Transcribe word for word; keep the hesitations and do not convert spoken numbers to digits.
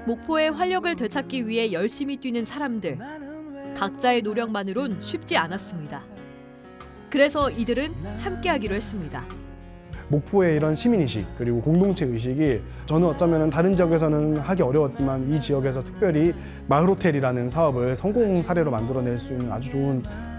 목포의 활력을 되찾기 위해 열심히 뛰는 사람들. 각자의 노력만으론 쉽지 않았습니다. 그래서 이들은 함께하기로 했습니다. 목포의 이런 시민의식 그리고 공동체 의식이 저는 어쩌면 다른 지역에서는 하기 어려웠지만 이 지역에서 특별히 마을호텔이라는 사업을 성공 사례로 만들어낼 수 있는 아주 좋은